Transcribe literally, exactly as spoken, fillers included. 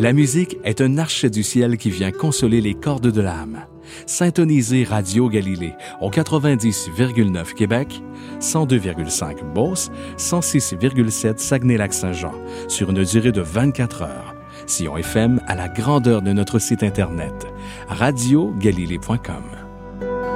La musique est un archet du ciel qui vient consoler les cordes de l'âme. Syntonisez Radio Galilée au quatre-vingt-dix virgule neuf Québec, cent deux virgule cinq Beauce, cent six virgule sept Saguenay-Lac-Saint-Jean sur une durée de vingt-quatre heures. Sillon F M à la grandeur de notre site Internet, radio galilée point com.